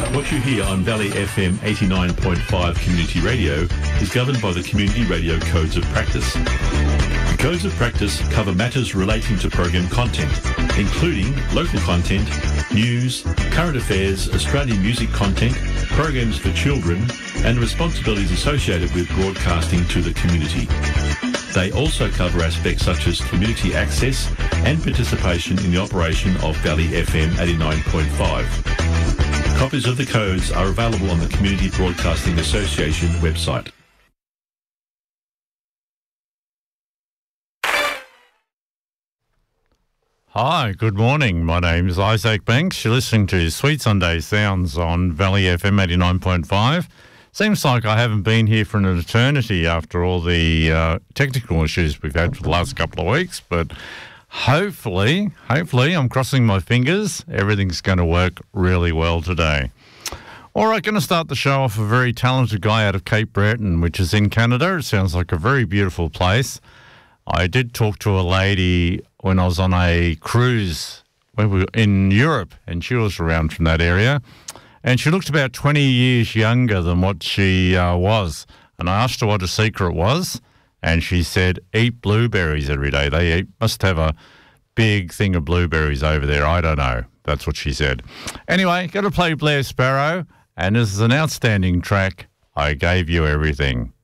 What you hear on Valley FM 89.5 Community Radio is governed by the Community Radio Codes of Practice. The Codes of Practice cover matters relating to program content, including local content, news, current affairs, Australian music content, programs for children, and responsibilities associated with broadcasting to the community. They also cover aspects such as community access and participation in the operation of Valley FM 89.5. Copies of the codes are available on the Community Broadcasting Association website. Hi, good morning. My name is Isaac Banks. You're listening to Sweet Sunday Sounds on Valley FM 89.5. Seems like I haven't been here for an eternity after all the technical issues we've had for the last couple of weeks, but hopefully, I'm crossing my fingers, everything's going to work really well today. All right, going to start the show off a very talented guy out of Cape Breton, which is in Canada. It sounds like a very beautiful place. I did talk to a lady when I was on a cruise when we were in Europe, and she was around from that area. And she looked about 20 years younger than what she was. And I asked her what her secret was, and she said, eat blueberries every day. They must have a big thing of blueberries over there. I don't know. That's what she said. Anyway, got to play Blair Sparrow, and this is an outstanding track, I Gave You Everything.